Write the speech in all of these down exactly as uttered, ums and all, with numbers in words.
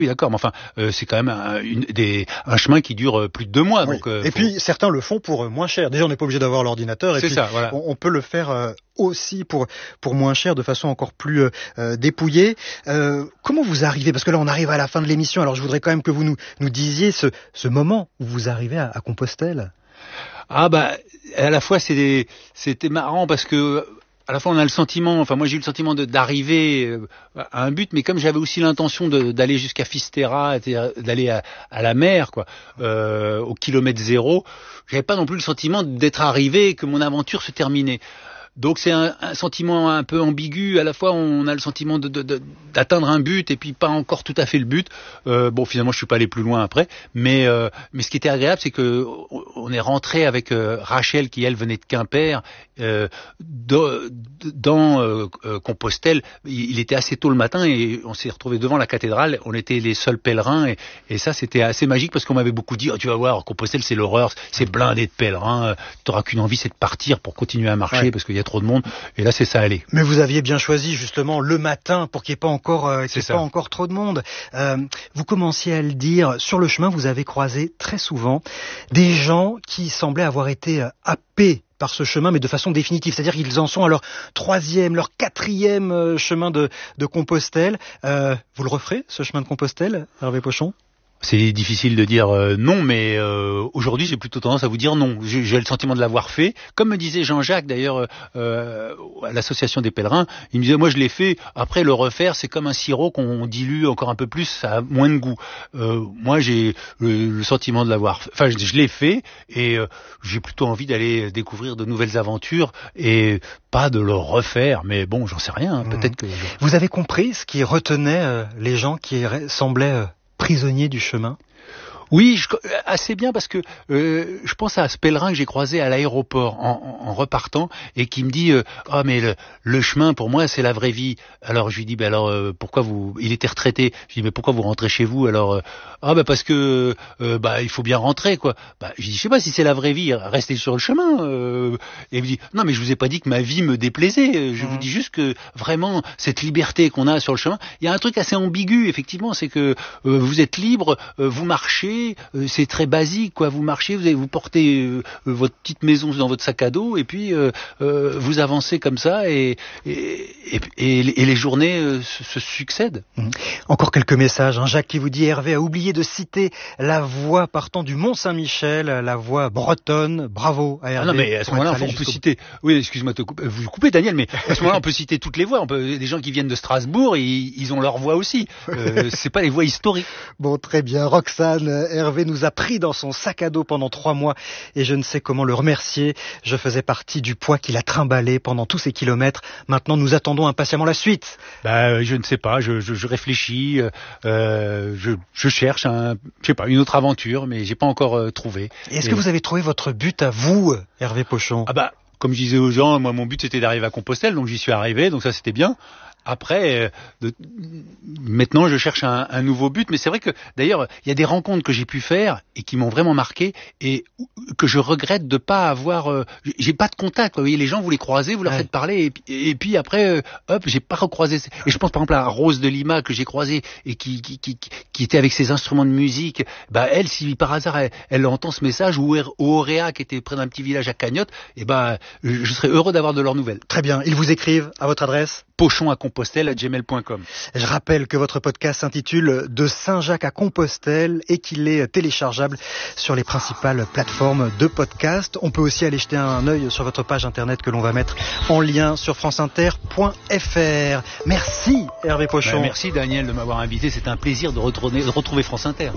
Oui, d'accord, mais enfin, euh, c'est quand même un, une, des, un chemin qui dure plus de deux mois. Oui. Donc, euh, et faut... puis, certains le font pour moins cher. Déjà, on n'est pas obligé d'avoir l'ordinateur. Et c'est puis, ça, voilà. on, on peut le faire euh, aussi pour pour moins cher, de façon encore plus euh, dépouillée. Euh, comment vous arrivez? Parce que là, on arrive à la fin de l'émission. Alors, je voudrais quand même que vous nous, nous disiez ce, ce moment où vous arrivez à, à Compostelle. Ah bah, à la fois, c'est, c'était marrant parce que... À la fois, on a le sentiment, enfin moi j'ai eu le sentiment de, d'arriver à un but, mais comme j'avais aussi l'intention de, d'aller jusqu'à Fisterra, d'aller à, à la mer, quoi, euh, au kilomètre zéro, j'avais pas non plus le sentiment d'être arrivé et que mon aventure se terminait. Donc c'est un, un sentiment un peu ambigu. À la fois, on a le sentiment de, de, de, d'atteindre un but et puis pas encore tout à fait le but. Euh, bon, finalement, je suis pas allé plus loin après. Mais euh, mais ce qui était agréable, c'est que on est rentré avec euh, Rachel qui elle venait de Quimper euh, de, dans euh, Compostelle. Il, il était assez tôt le matin et on s'est retrouvé devant la cathédrale. On était les seuls pèlerins et, et ça c'était assez magique parce qu'on m'avait beaucoup dit oh, tu vas voir Compostelle c'est l'horreur, c'est blindé de pèlerins. T'auras qu'une envie, c'est de partir pour continuer à marcher ouais. parce qu'il y a trop de monde, et là c'est ça allé. Mais vous aviez bien choisi justement le matin pour qu'il n'y ait pas encore, euh, qu'il y ait pas encore trop de monde. Euh, vous commenciez à le dire, sur le chemin vous avez croisé très souvent des gens qui semblaient avoir été happés par ce chemin, mais de façon définitive. C'est-à-dire qu'ils en sont à leur troisième, leur quatrième chemin de, de Compostelle. Euh, vous le referez, ce chemin de Compostelle, Hervé Pochon ? C'est difficile de dire euh, non, mais euh, aujourd'hui j'ai plutôt tendance à vous dire non. J'ai, j'ai le sentiment de l'avoir fait. Comme me disait Jean-Jacques d'ailleurs euh, à l'association des pèlerins, il me disait moi je l'ai fait, après le refaire c'est comme un sirop qu'on dilue encore un peu plus, ça a moins de goût. Euh, moi j'ai le, le sentiment de l'avoir fait. Enfin je, je l'ai fait et euh, j'ai plutôt envie d'aller découvrir de nouvelles aventures et pas de le refaire, mais bon j'en sais rien, mmh. peut-être que... Je... Vous avez compris ce qui retenait euh, les gens qui semblaient... Euh... prisonnier du chemin? Oui, je, assez bien parce que euh, je pense à ce pèlerin que j'ai croisé à l'aéroport en, en, en repartant et qui me dit euh, ah oh, mais le, le chemin pour moi c'est la vraie vie. Alors je lui dis ben alors euh, pourquoi vous il était retraité. Je lui dis mais pourquoi vous rentrez chez vous alors euh, ah ben parce que euh, bah il faut bien rentrer quoi. Bah je dis je sais pas si c'est la vraie vie, restez sur le chemin. Euh, et il me dit non mais je vous ai pas dit que ma vie me déplaisait. Je mmh. vous dis juste que vraiment cette liberté qu'on a sur le chemin, il y a un truc assez ambigu effectivement, c'est que euh, vous êtes libre, euh, vous marchez. C'est très basique, quoi. Vous marchez, vous, avez, vous portez euh, votre petite maison dans votre sac à dos, et puis euh, euh, vous avancez comme ça, et, et, et, et les journées euh, se, se succèdent. Mmh. Encore quelques messages. Hein. Jacques qui vous dit Hervé a oublié de citer la voie partant du Mont Saint-Michel, la voie bretonne. Bravo à Hervé. Ah non, mais à ce moment-là, on peut citer. Oui, excuse-moi, te couper, vous coupez, Daniel, mais à ce moment-là, on peut citer toutes les voies. On peut, des gens qui viennent de Strasbourg, ils, ils ont leur voie aussi. Euh, c'est pas les voies historiques. Bon, très bien, Roxane. Hervé nous a pris dans son sac à dos pendant trois mois et je ne sais comment le remercier. Je faisais partie du poids qu'il a trimballé pendant tous ces kilomètres. Maintenant, nous attendons impatiemment la suite. Bah, je ne sais pas, je, je, je réfléchis, euh, je, je cherche un, je sais pas, une autre aventure, mais j'ai pas encore euh, trouvé. Et est-ce et... que vous avez trouvé votre but à vous, Hervé Pochon ? Ah bah, comme je disais aux gens, moi mon but c'était d'arriver à Compostelle, donc j'y suis arrivé, donc ça c'était bien. Après, euh, de, maintenant je cherche un, un nouveau but, mais c'est vrai que d'ailleurs il y a des rencontres que j'ai pu faire et qui m'ont vraiment marqué et que je regrette de pas avoir. Euh, j'ai pas de contact. Vous voyez, les gens vous les croisez, vous leur ouais. faites parler et, et puis après, euh, hop, j'ai pas recroisé. Et je pense par exemple à Rose de Lima que j'ai croisée et qui qui, qui qui était avec ses instruments de musique. Bah elle, si par hasard elle, elle entend ce message ou Auréa qui était près d'un petit village à Cagnotte, et ben je, je serais heureux d'avoir de leurs nouvelles. Très bien. Ils vous écrivent à votre adresse pochon à compostelle arobase gmail point com. Je rappelle que votre podcast s'intitule De Saint-Jacques à Compostelle et qu'il est téléchargeable sur les principales plateformes de podcast. On peut aussi aller jeter un œil sur votre page internet que l'on va mettre en lien sur franceinter point f r. Merci Hervé Pochon. Ben, merci Daniel de m'avoir invité, c'est un plaisir de retrouver, de retrouver France Inter.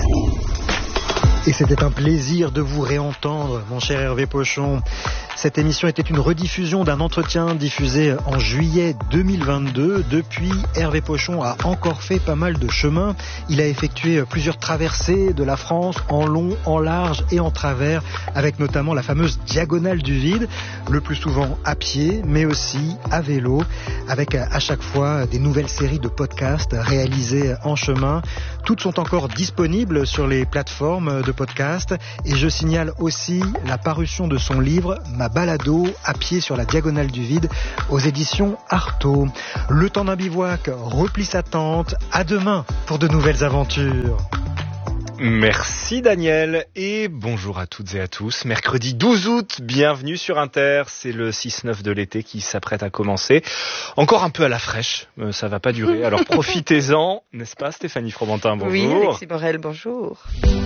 Et c'était un plaisir de vous réentendre, mon cher Hervé Pochon. Cette émission était une rediffusion d'un entretien diffusé en juillet deux mille vingt-deux. Depuis, Hervé Pochon a encore fait pas mal de chemin. Il a effectué plusieurs traversées de la France en long, en large et en travers, avec notamment la fameuse diagonale du vide, le plus souvent à pied, mais aussi à vélo, avec à chaque fois des nouvelles séries de podcasts réalisés en chemin. Toutes sont encore disponibles sur les plateformes de podcast et je signale aussi la parution de son livre « Ma ma balado à pied sur la diagonale du vide aux éditions Artaud. Le temps d'un bivouac replie sa tente. À demain pour de nouvelles aventures. Merci Daniel et bonjour à toutes et à tous. Mercredi douze août, bienvenue sur Inter. C'est le six neuf de l'été qui s'apprête à commencer. Encore un peu à la fraîche, euh, ça va pas durer. Alors profitez-en, n'est-ce pas Stéphanie Fromentin, bonjour. Oui, Alexis Morel, bonjour.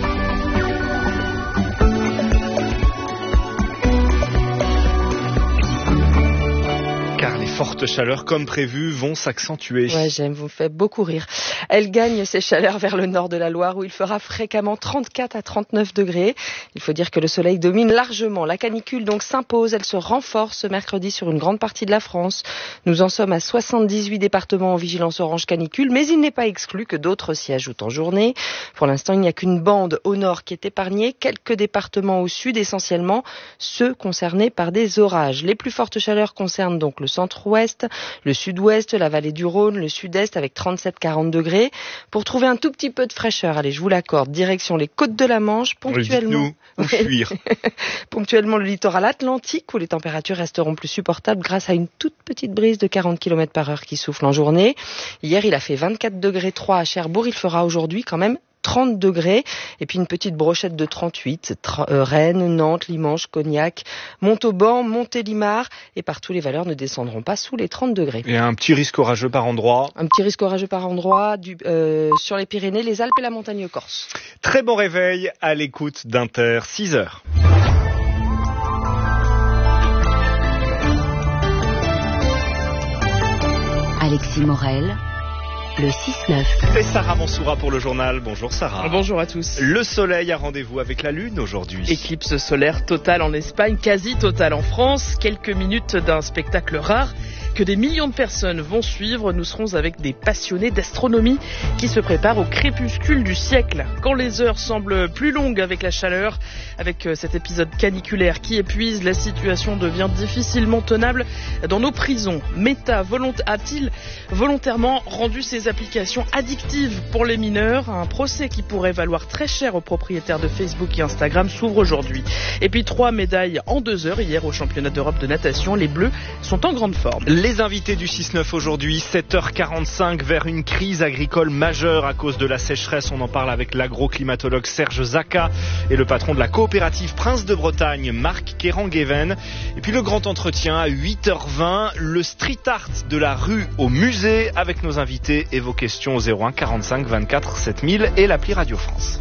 Fortes chaleurs, comme prévu, vont s'accentuer. Ouais, j'aime, vous me faites beaucoup rire. Elle gagne ses chaleurs vers le nord de la Loire où il fera fréquemment trente-quatre à trente-neuf degrés. Il faut dire que le soleil domine largement. La canicule donc s'impose, elle se renforce ce mercredi sur une grande partie de la France. Nous en sommes à soixante-dix-huit départements en vigilance orange canicule, mais il n'est pas exclu que d'autres s'y ajoutent en journée. Pour l'instant, il n'y a qu'une bande au nord qui est épargnée, quelques départements au sud, essentiellement ceux concernés par des orages. Les plus fortes chaleurs concernent donc le centre ouest, le sud-ouest, la vallée du Rhône, le sud-est avec trente-sept à quarante degrés. Pour trouver un tout petit peu de fraîcheur, allez, je vous l'accorde, direction les côtes de la Manche, ponctuellement. Dites-nous, où fuir. Ponctuellement le littoral atlantique où les températures resteront plus supportables grâce à une toute petite brise de quarante kilomètres par heure qui souffle en journée. Hier, il a fait vingt-quatre degrés trois à Cherbourg, il fera aujourd'hui quand même trente degrés, et puis une petite brochette de trente-huit, Tra- euh, Rennes, Nantes, Limoges, Cognac, Montauban, Montélimar, et partout les valeurs ne descendront pas sous les trente degrés. Et un petit risque orageux par endroit. Un petit risque orageux par endroit du, euh, sur les Pyrénées, les Alpes et la montagne corse. Très bon réveil à l'écoute d'Inter, six heures. Alexis Morel, le six neuf. Et Sarah Mansoura pour le journal. Bonjour Sarah. Bonjour à tous. Le soleil a rendez-vous avec la lune aujourd'hui. Éclipse solaire totale en Espagne, quasi totale en France. Quelques minutes d'un spectacle rare que des millions de personnes vont suivre. Nous serons avec des passionnés d'astronomie qui se préparent au crépuscule du siècle. Quand les heures semblent plus longues avec la chaleur, avec cet épisode caniculaire qui épuise, la situation devient difficilement tenable dans nos prisons. Meta volont- a-t-il volontairement rendu ses applications addictives pour les mineurs? Un procès qui pourrait valoir très cher aux propriétaires de Facebook et Instagram s'ouvre aujourd'hui. Et puis trois médailles en deux heures hier au championnat d'Europe de natation. Les Bleus sont en grande forme. Les invités du six neuf aujourd'hui, sept heures quarante-cinq, vers une crise agricole majeure à cause de la sécheresse. On en parle avec l'agroclimatologue Serge Zaka et le patron de la coopérative Prince de Bretagne, Marc Kerangueven. Et puis le grand entretien à huit heures vingt, le street art de la rue au musée avec nos invités et vos questions au zéro un quarante-cinq vingt-quatre sept mille et l'appli Radio France.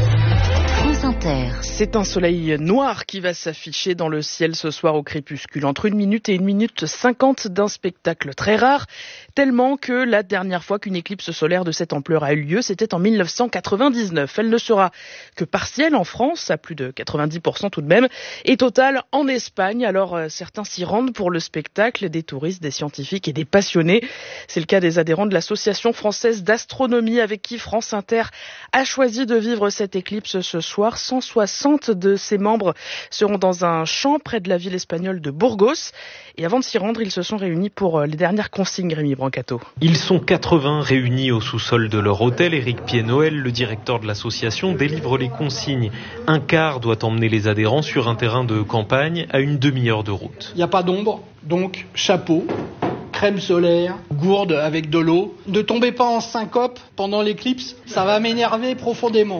France Inter. C'est un soleil noir qui va s'afficher dans le ciel ce soir au crépuscule. Entre une minute et une minute cinquante d'un spectacle très rare, tellement que la dernière fois qu'une éclipse solaire de cette ampleur a eu lieu, c'était en mille neuf cent quatre-vingt-dix-neuf. Elle ne sera que partielle en France, à plus de quatre-vingt-dix pour cent tout de même, et totale en Espagne. Alors euh, certains s'y rendent pour le spectacle, des touristes, des scientifiques et des passionnés. C'est le cas des adhérents de l'Association française d'astronomie avec qui France Inter a choisi de vivre cette éclipse ce soir. cent soixante de ses membres seront dans un champ près de la ville espagnole de Burgos. Et avant de s'y rendre, ils se sont réunis pour les dernières consignes, Rémi Brancato. Ils sont quatre-vingts réunis au sous-sol de leur hôtel. Éric Pied-Noël, le directeur de l'association, délivre les consignes. Un quart doit emmener les adhérents sur un terrain de campagne à une demi-heure de route. Il n'y a pas d'ombre, donc chapeau, crème solaire, gourde avec de l'eau. Ne tombez pas en syncope pendant l'éclipse, ça va m'énerver profondément.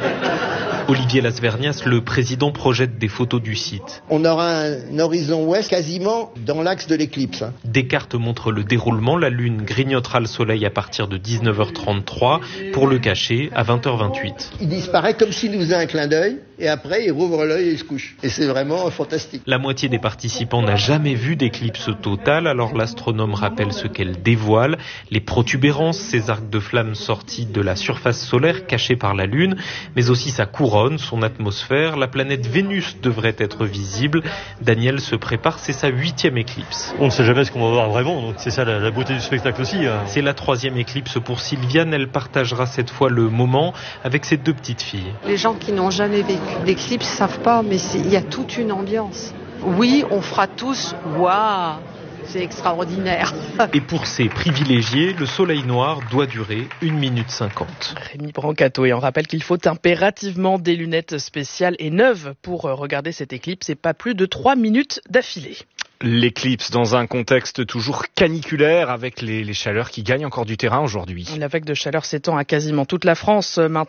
Olivier Lasvernias, le président, projette des photos du site. On aura un horizon ouest quasiment dans l'axe de l'éclipse. Des cartes montrent le déroulement. La Lune grignotera le soleil à partir de dix-neuf heures trente-trois pour le cacher à vingt heures vingt-huit. Il disparaît comme s'il nous faisait un clin d'œil et après il rouvre l'œil et il se couche. Et c'est vraiment fantastique. La moitié des participants n'a jamais vu d'éclipse totale, alors l'astronome rappelle ce qu'elle dévoile. Les protubérances, ces arcs de flammes sortis de la surface solaire cachée par la Lune, mais aussi sa couronne, son atmosphère. La planète Vénus devrait être visible. Daniel se prépare, c'est sa huitième éclipse. On ne sait jamais ce qu'on va voir vraiment, donc c'est ça la, la beauté du spectacle aussi. Hein. C'est la troisième éclipse pour Sylviane. Elle partagera cette fois le moment avec ses deux petites filles. Les gens qui n'ont jamais vécu d'éclipse ne savent pas, mais il y a toute une ambiance. Oui, on fera tous « waouh ». c'est extraordinaire. Et pour ces privilégiés, le soleil noir doit durer une minute cinquante. Rémi Brancato, et on rappelle qu'il faut impérativement des lunettes spéciales et neuves pour regarder cette éclipse et pas plus de trois minutes d'affilée. L'éclipse dans un contexte toujours caniculaire avec les, les chaleurs qui gagnent encore du terrain aujourd'hui. La vague de chaleur s'étend à quasiment toute la France maintenant.